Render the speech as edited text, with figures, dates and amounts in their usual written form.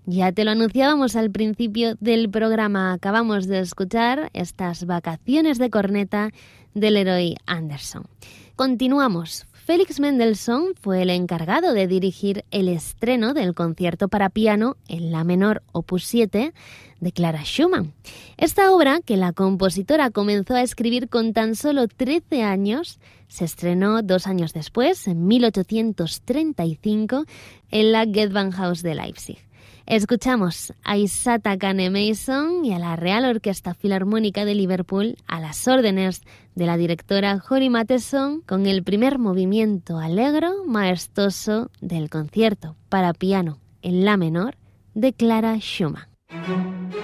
Ya te lo anunciábamos al principio del programa. Acabamos de escuchar estas vacaciones de corneta del Leroy Anderson. Continuamos. Félix Mendelssohn fue el encargado de dirigir el estreno del concierto para piano en la menor opus 7 de Clara Schumann. Esta obra, que la compositora comenzó a escribir con tan solo 13 años, se estrenó 2 años después, en 1835, en la Gewandhaus de Leipzig. Escuchamos a Isata Kane Mason y a la Real Orquesta Filarmónica de Liverpool a las órdenes de la directora Jory Matheson con el primer movimiento alegro, maestoso del concierto para piano en la menor de Clara Schumann.